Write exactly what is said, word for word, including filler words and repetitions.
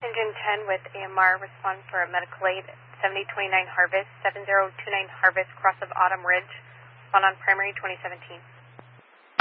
Engine ten with A M R, respond for a medical aid, seventy twenty-nine Harvest, seven zero two nine Harvest, cross of Autumn Ridge, respond on primary twenty seventeen.